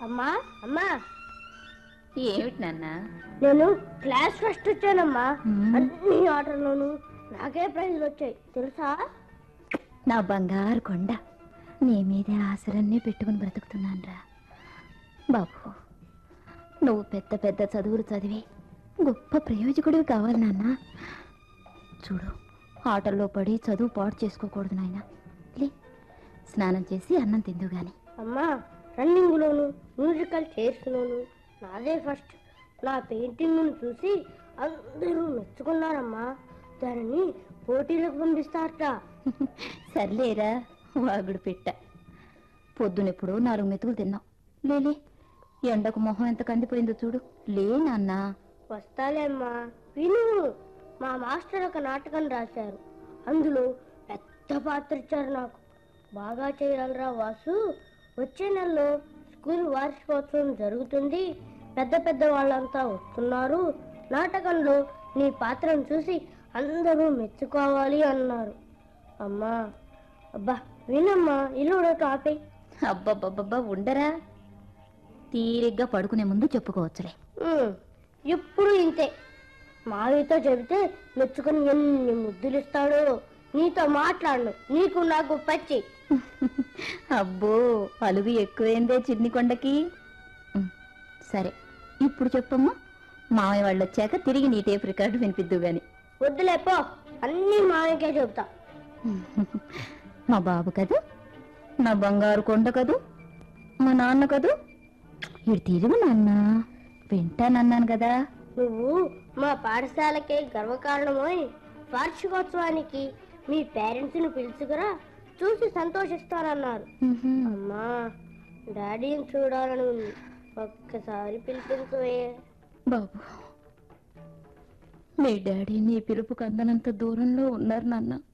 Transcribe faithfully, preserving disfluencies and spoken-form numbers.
అమ్మా అమ్మా ఏమిటి నాన్న? నేను క్లాస్ ఫస్ట్ వచ్చానమ్మా. అన్ని ఆటల్లోనూ నాకే ప్రైజ్లు వచ్చాయి తెలుసా? నా బంగారు కొండ, నీ మీదే ఆశలన్నీ పెట్టుకుని బ్రతుకుతున్నానురా బాబు. నువ్వు పెద్ద పెద్ద చదువులు చదివి గొప్ప ప్రయోజకుడివి కావాలి నాన్న. చూడు, ఆటల్లో పడి చదువు పాడు చేసుకోకూడదు నాయన. లే, స్నానం చేసి అన్నం తిందు గాని. అమ్మా, రన్నింగ్లోను మ్యూజికల్ చైర్స్లోను నాదే ఫస్ట్. నా పెయింటింగ్ను చూసి అందరూ మెచ్చుకున్నారమ్మా. దానిని పోటీలకు పంపిస్తారట. సర్లేరా వాగుడు పెట్ట. పొద్దునెప్పుడు నాలుగు మెతుకులు తిన్నావు. లేలే, ఎండకు మొహం ఎంత కందిపోయిందో చూడు. లే నాన్న. వస్తాలేమ్మా, విను. మా మాస్టర్ ఒక నాటకం రాశారు. అందులో పెద్ద పాత్ర ఇచ్చారు నాకు. బాగా చేయగలరా వాసు? వచ్చే నెలలో స్కూల్ వార్షికోత్సవం జరుగుతుంది. పెద్ద పెద్ద వాళ్ళంతా వస్తున్నారు. నాటకంలో నీ పాత్రను చూసి అందరూ మెచ్చుకోవాలి అన్నారు. అమ్మా, అబ్బా వినమ్మా, ఇల్లు టాపే. అబ్బబ్బబ్బబ్బా ఉండరా, తీరిగ్గా పడుకునే ముందు చెప్పుకోవచ్చులే. ఎప్పుడు ఇంతే. మావితో చెబితే మెచ్చుకుని ఎన్ని ముద్దులు ఇస్తాడో. నీతో మాట్లాడను, నీకు నాకు పచ్చి. అబ్బో, అలుగు ఎక్కువైందే చిన్ని కొండకి. సరే, ఇప్పుడు చెప్పమ్మా. మామయ్య వాళ్ళు వచ్చాక తిరిగి నీ టేప్ రికార్డు వినిపిద్దు గాని. వద్దులేపో, అన్నీ మామయ్యకే చెబుతా. మా బాబు కదూ, నా బంగారు కొండ కదూ, మా నాన్న కదూ. ఇటు తిరుగు నాన్న, వింటానన్నాను కదా. నువ్వు మా పాఠశాలకే గర్వకారణమోయ్. వార్షికోత్సవానికి మీ పేరెంట్స్ ని పిలుచుకురా, చూసి సంతోషిస్తారన్నారు. అమ్మా, డాడీని చూడాలని ఉంది. ఒక్కసారి పిలిపించవే. బాబు, మీ డాడీ నీ పిలుపుకు అందనంత దూరంలో ఉన్నారు నాన్న.